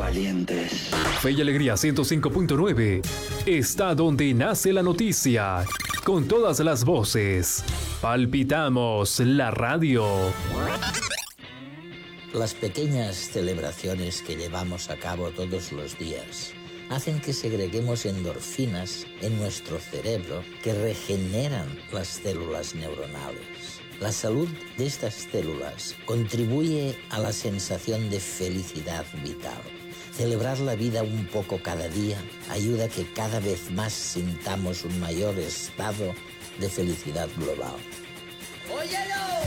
valientes. Fe y Alegría 105.9 está donde nace la noticia, con todas las voces. Palpitamos la radio. Las pequeñas celebraciones que llevamos a cabo todos los días hacen que segreguemos endorfinas en nuestro cerebro que regeneran las células neuronales. La salud de estas células contribuye a la sensación de felicidad vital. Celebrar la vida un poco cada día ayuda a que cada vez más sintamos un mayor estado de felicidad global. ¡Óyelo!